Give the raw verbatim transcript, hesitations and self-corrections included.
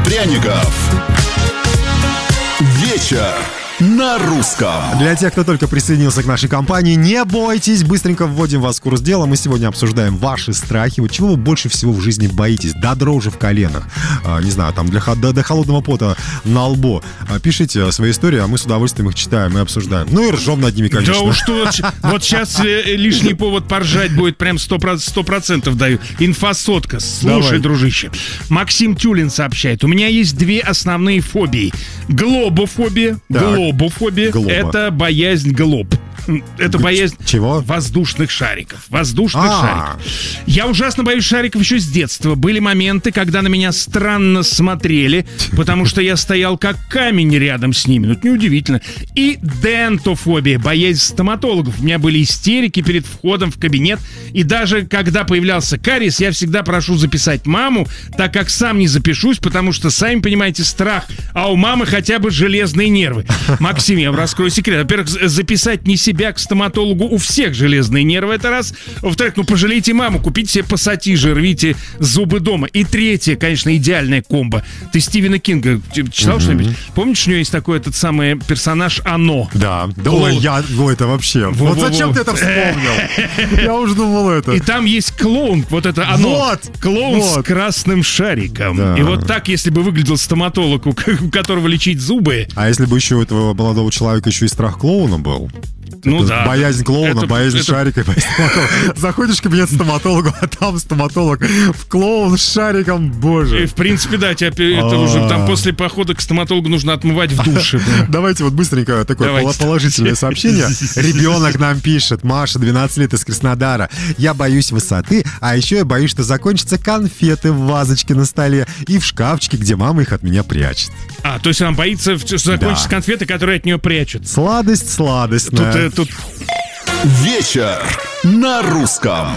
пряников. Вечер на русском. Для тех, кто только присоединился к нашей компании, не бойтесь, быстренько вводим вас в курс дела. Мы сегодня обсуждаем ваши страхи. Вот чего вы больше всего в жизни боитесь? До дрожи в коленах. А, не знаю, там для, до, до холодного пота на лбу. А, пишите свои истории, а мы с удовольствием их читаем и обсуждаем. Ну и ржем над ними, конечно. Да уж что, вот сейчас лишний повод поржать будет прям сто процентов даю. Инфосотка. Слушай, Давай. дружище. Максим Тюлин сообщает. У меня есть две основные фобии. Глобофобия. Глоб. Глобофобия — это боязнь глоб. Это боязнь Чего? воздушных шариков. Воздушных А-а-а. шариков. Я ужасно боюсь шариков еще с детства. Были моменты, когда на меня странно смотрели, потому что я стоял как камень рядом с ними. Ну, это неудивительно. И дентофобия, боязнь стоматологов. У меня были истерики перед входом в кабинет. И даже когда появлялся кариес, я всегда прошу записать маму, так как сам не запишусь, потому что, сами понимаете, страх. А у мамы хотя бы железные нервы. Максим, я вам раскрою секрет. Во-первых, записать не себя к стоматологу, у всех железные нервы, это раз. Во-вторых, ну пожалейте маму, купите себе пассатижи, рвите зубы дома. И третье, конечно, идеальная комбо. Ты Стивена Кинга читал mm-hmm. что-нибудь? Помнишь, у него есть такой этот самый персонаж Оно? Да, да, ой, я, ну это вообще. Во, вот во, зачем во. ты это вспомнил? Я уже думал это. И там есть клоун, вот это Оно. Вот, клоун вот. с красным шариком. Да. И вот так, если бы выглядел стоматолог, у которого лечить зубы. А если бы еще у этого молодого человека еще и страх клоуна был? Ну это да. Боязнь клоуна, это, боязнь это... шарика. Заходишь в кабинет стоматолога, а там стоматолог в клоун с шариком, боже. И в принципе, да, тебе это уже там после похода к стоматологу нужно отмывать в душе. Давайте вот быстренько такое положительное сообщение. Ребенок нам пишет. Маша, двенадцать лет, из Краснодара. Я боюсь высоты, а еще я боюсь, что закончатся конфеты в вазочке на столе и в шкафчике, где мама их от меня прячет. А, то есть она боится, что закончатся да. конфеты, которые от нее прячут. Сладость сладостная. Тут, э, тут... Вечер на русском.